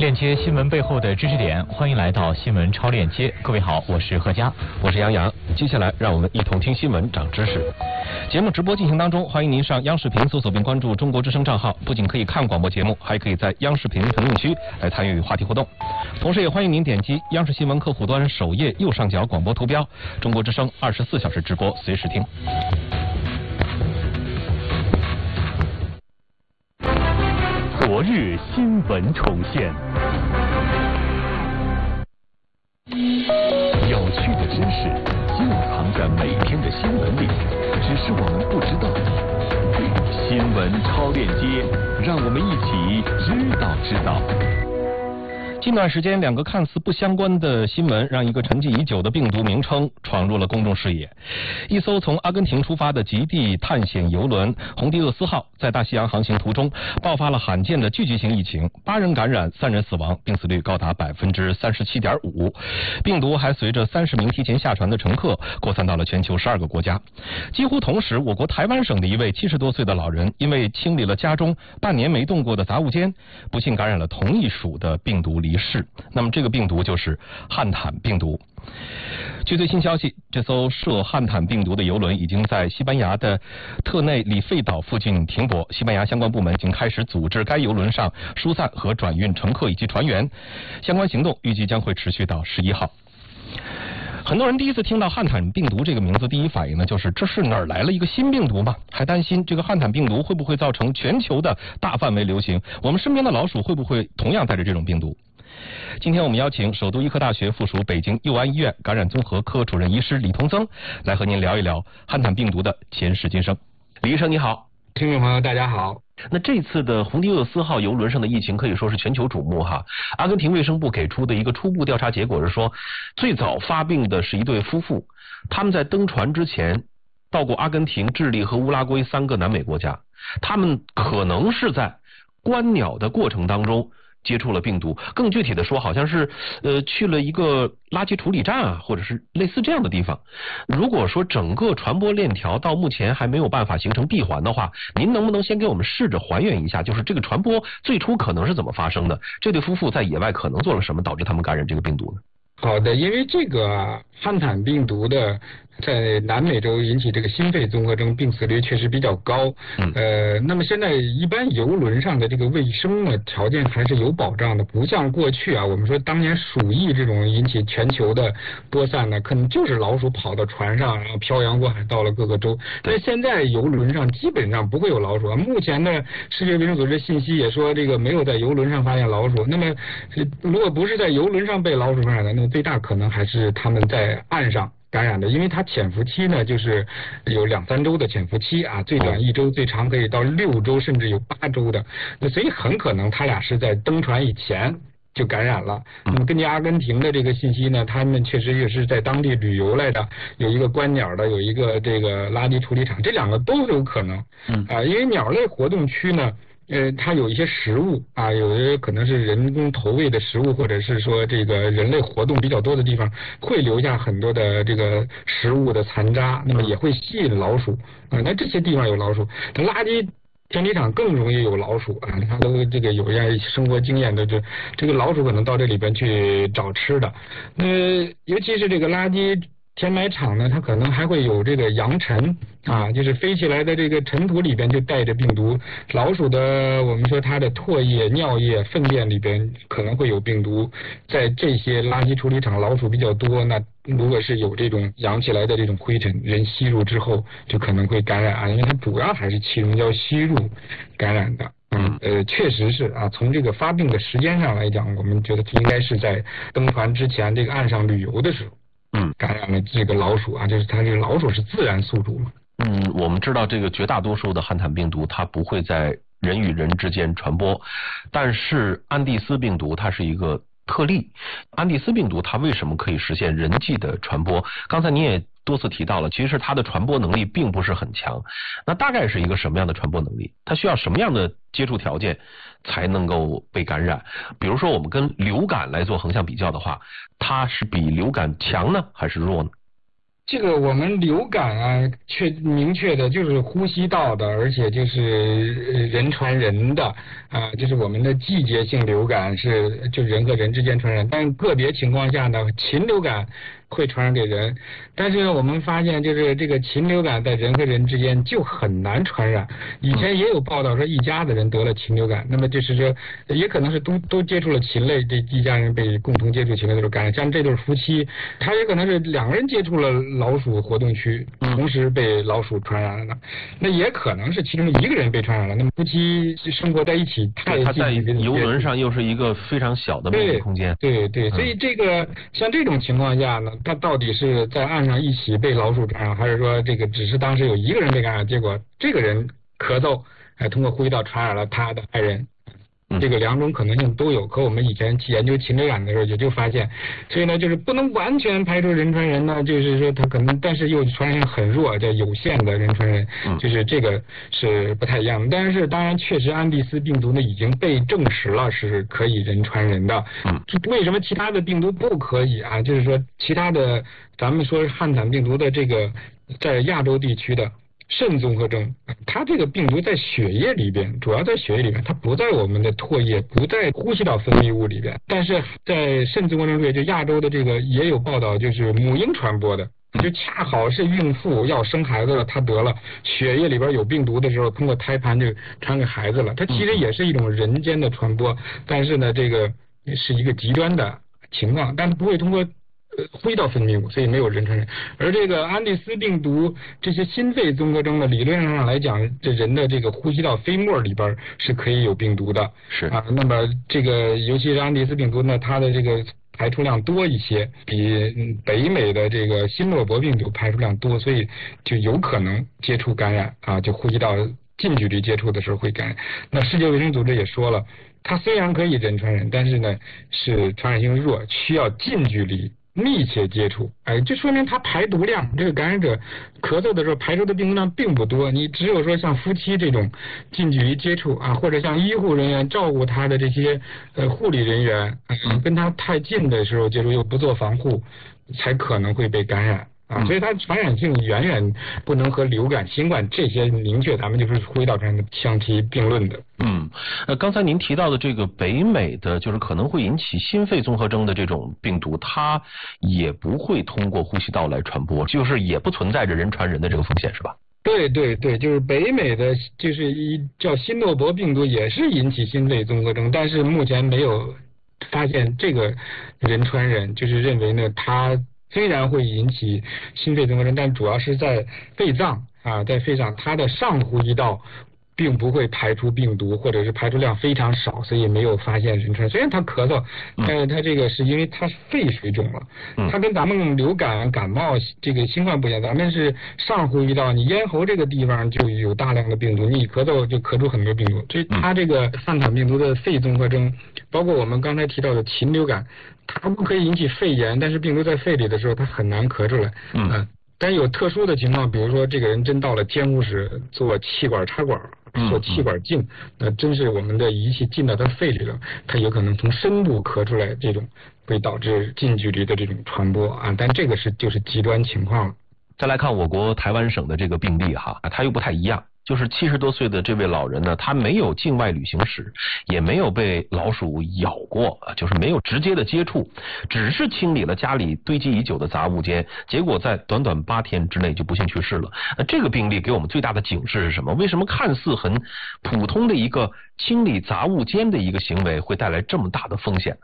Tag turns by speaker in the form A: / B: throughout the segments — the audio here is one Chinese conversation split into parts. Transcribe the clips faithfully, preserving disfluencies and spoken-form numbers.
A: 链接新闻背后的知识点，欢迎来到新闻超链接。各位好，我是何佳，
B: 我是杨洋。接下来让我们一同听新闻，长知识。节目直播进行当中，欢迎您上央视频搜索并关注中国之声账号，不仅可以看广播节目，还可以在央视频评论区来参与话题互动。同时也欢迎您点击央视新闻客户端首页右上角广播图标，中国之声二十四小时直播，随时听。
C: 昨日新闻重现，有趣的知识就藏在每天的新闻里，只是我们不知道。新闻超链接，让我们一起知道知道。
B: 近段时间，两个看似不相关的新闻，让一个沉寂已久的病毒名称闯入了公众视野。一艘从阿根廷出发的极地探险游轮红迪厄斯号在大西洋航行途中爆发了罕见的聚集性疫情，八人感染，三人死亡，病死率高达百分之三十七点五。病毒还随着三十名提前下船的乘客扩散到了全球十二个国家。几乎同时，我国台湾省的一位七十多岁的老人，因为清理了家中半年没动过的杂物间，不幸感染了同一属的病毒离世。那么这个病毒就是汉坦病毒。据最新消息，这艘涉汉坦病毒的游轮已经在西班牙的特内里费岛附近停泊，西班牙相关部门已经开始组织该游轮上疏散和转运乘客以及船员，相关行动预计将会持续到十一号。很多人第一次听到汉坦病毒这个名字，第一反应呢就是这是哪儿来了一个新病毒吗？还担心这个汉坦病毒会不会造成全球的大范围流行，我们身边的老鼠会不会同样带着这种病毒？今天我们邀请首都医科大学附属北京佑安医院感染综合科主任医师李同增来和您聊一聊汉坦病毒的前世今生。李医生你好。
D: 听众朋友大家好。
B: 那这次的红迪厄斯号游轮上的疫情可以说是全球瞩目哈。阿根廷卫生部给出的一个初步调查结果是说，最早发病的是一对夫妇，他们在登船之前到过阿根廷、智利和乌拉圭三个南美国家，他们可能是在观鸟的过程当中接触了病毒，更具体的说，好像是呃去了一个垃圾处理站啊，或者是类似这样的地方。如果说整个传播链条到目前还没有办法形成闭环的话，您能不能先给我们试着还原一下，就是这个传播最初可能是怎么发生的？这对夫妇在野外可能做了什么，导致他们感染这个病毒呢？
D: 好的，因为这个汉坦病毒的在南美洲引起这个心肺综合征病死率确实比较高，嗯、呃，那么现在一般游轮上的这个卫生呢条件还是有保障的，不像过去啊，我们说当年鼠疫这种引起全球的播散呢，可能就是老鼠跑到船上，然后漂洋过海到了各个州。但现在游轮上基本上不会有老鼠啊。目前的世界卫生组织信息也说，这个没有在游轮上发现老鼠。那么如果不是在游轮上被老鼠感染的，那么最大可能还是他们在岸上感染的，因为它潜伏期呢就是有两三周的潜伏期啊，最短一周，最长可以到六周，甚至有八周的。那所以很可能他俩是在登船以前就感染了。那么根据阿根廷的这个信息呢，他们确实也是在当地旅游来的，有一个观鸟的，有一个这个垃圾处理厂，这两个都有可能。嗯啊，因为鸟类活动区呢。呃，它有一些食物啊，有的可能是人工投喂的食物，或者是说这个人类活动比较多的地方，会留下很多的这个食物的残渣，那么也会吸引老鼠啊。那这些地方有老鼠，那垃圾天体厂更容易有老鼠啊。它都这个有一样生活经验的，这这个老鼠可能到这里边去找吃的。那尤其是这个垃圾填埋场呢，它可能还会有这个扬尘啊，就是飞起来的这个尘土里边就带着病毒。老鼠的我们说它的唾液、尿液、粪便里边可能会有病毒，在这些垃圾处理厂老鼠比较多，那如果是有这种扬起来的这种灰尘，人吸入之后就可能会感染啊，因为它主要还是气溶胶吸入感染的。嗯，呃，确实是啊，从这个发病的时间上来讲，我们觉得应该是在登船之前这个岸上旅游的时候。嗯，感染了这个老鼠啊，就是它这个老鼠是自然宿主嘛。
B: 嗯，我们知道这个绝大多数的汉坦病毒它不会在人与人之间传播，但是安第斯病毒它是一个特例。安第斯病毒它为什么可以实现人际的传播？刚才您也多次提到了，其实它的传播能力并不是很强。那大概是一个什么样的传播能力？它需要什么样的接触条件才能够被感染？比如说我们跟流感来做横向比较的话，它是比流感强呢还是弱呢？
D: 这个我们流感啊，确明确的就是呼吸道的，而且就是人传人的啊，就是我们的季节性流感是就人和人之间传染，但个别情况下呢，禽流感会传染给人，但是呢，我们发现就是这个禽流感在人和人之间就很难传染。以前也有报道说一家子人得了禽流感，那么就是说也可能是都都接触了禽类，这一家人被共同接触禽类的时候感染。像这对夫妻，他也可能是两个人接触了老鼠活动区，同时被老鼠传染了，那也可能是其中一个人被传染了。那么夫妻生活在一起，太
B: 他在游轮上又是一个非常小的密闭空间，
D: 对对，所以这个像这种情况下呢，他到底是在岸上一起被老鼠传染，还是说这个只是当时有一个人被感染，结果这个人咳嗽，哎，通过呼吸道传染了他的爱人？这个两种可能性都有，可我们以前研究禽流感的时候也就发现，所以呢，就是不能完全排除人传人呢，就是说它可能，但是又传染性很弱，叫有限的人传人，就是这个是不太一样的。但是当然，确实安第斯病毒呢已经被证实了是可以人传人的。嗯，为什么其他的病毒不可以啊？就是说其他的，咱们说汉坦病毒的这个在亚洲地区的肾综合征，它这个病毒在血液里边，主要在血液里边，它不在我们的唾液，不在呼吸道分泌物里边。但是在肾综合征里，就亚洲的这个也有报道，就是母婴传播的，就恰好是孕妇要生孩子了，她得了血液里边有病毒的时候，通过胎盘就传给孩子了。它其实也是一种人间的传播，但是呢，这个是一个极端的情况，但是不会通过呃，呼吸道分泌物，所以没有人传人。而这个安第斯病毒这些心肺综合征呢，理论上来讲，这人的这个呼吸道飞沫里边是可以有病毒的。
B: 是
D: 啊，那么这个尤其是安第斯病毒呢，它的这个排出量多一些，比北美的这个新诺伯病毒排出量多，所以就有可能接触感染啊，就呼吸道近距离接触的时候会感染。那世界卫生组织也说了，它虽然可以人传人，但是呢是传染性弱，需要近距离密切接触，哎，这说明它排毒量，这个感染者咳嗽的时候排出的病毒量并不多。你只有说像夫妻这种近距离接触啊，或者像医护人员照顾他的这些呃护理人员，嗯，跟他太近的时候接触又不做防护，才可能会被感染。啊，所以它传染性远远不能和流感、新冠这些明确咱们就是呼吸道传染相提并论的。
B: 嗯，呃，刚才您提到的这个北美的就是可能会引起心肺综合征的这种病毒，它也不会通过呼吸道来传播，就是也不存在着人传人的这个风险，是吧？
D: 对对对，就是北美的就是一叫新诺伯病毒也是引起心肺综合征，但是目前没有发现这个人传人，就是认为呢它虽然会引起心肺综合征，但主要是在肺脏啊，在肺脏它的上呼吸道并不会排出病毒，或者是排出量非常少，所以没有发现人传。虽然他咳嗽，但是他这个是因为他肺水肿了，他跟咱们流感、感冒这个新冠不一样，咱们是上呼吸道，你咽喉这个地方就有大量的病毒，你一咳嗽就咳出很多病毒。所以他这个汉坦病毒的肺综合征，包括我们刚才提到的禽流感，它不可以引起肺炎，但是病毒在肺里的时候，它很难咳出来。嗯、呃，但有特殊的情况，比如说这个人真到了监护室做气管插管，做气管镜，那真是我们的仪器进到他肺里了，他有可能从深部咳出来，这种会导致近距离的这种传播啊。但这个是就是极端情况了。
B: 再来看我国台湾省的这个病例哈，它又不太一样。就是七十多岁的这位老人呢，他没有境外旅行史，也没有被老鼠咬过，就是没有直接的接触，只是清理了家里堆积已久的杂物间，结果在短短八天之内就不幸去世了。那这个病例给我们最大的警示是什么？为什么看似很普通的一个清理杂物间的一个行为会带来这么大的风险呢？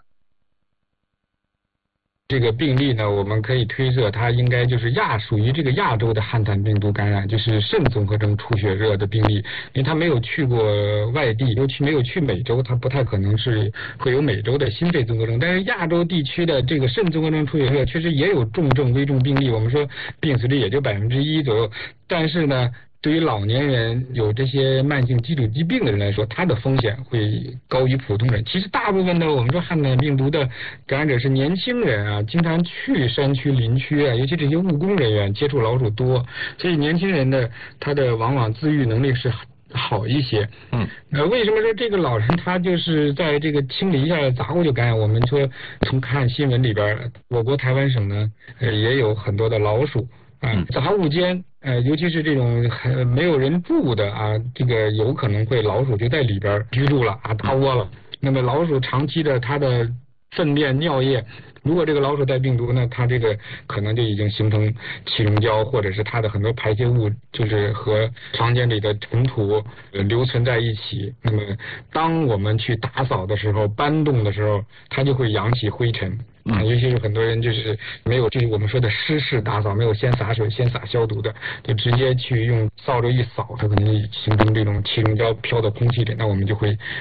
D: 这个病例呢，我们可以推测它应该就是亚属于这个亚洲的汉坦病毒感染，就是肾综合征出血热的病例，因为他没有去过外地，尤其没有去美洲，他不太可能是会有美洲的心肺综合征。但是亚洲地区的这个肾综合征出血热确实也有重症危重病例，我们说病死率也就百分之一左右，但是呢，对于老年人有这些慢性基础疾病的人来说，他的风险会高于普通人。其实大部分的我们说汉坦病毒的感染者是年轻人啊，经常去山区林区啊，尤其这些务工人员接触老鼠多，所以年轻人的他的往往自愈能力是好一些。嗯，呃，为什么说这个老人他就是在这个清理一下杂物就感染？我们说从看新闻里边，我国台湾省呢，呃，也有很多的老鼠。 啊，杂物间，呃，尤其是这种还没有人住的啊，这个有可能会老鼠就在里边居住了啊，大窝了。那么老鼠长期的它的粪便、尿液，如果这个老鼠带病毒呢，它这个可能就已经形成气溶胶，或者是它的很多排泄物就是和房间里的尘土呃留存在一起。那么当我们去打扫的时候、搬动的时候，它就会扬起灰尘。啊，尤其是很多人就是没有，就是我们说的湿式打扫，没有先洒水、先洒消毒的，就直接去用扫帚一扫，它可能形成这种气溶胶飘到空气里，那我们就会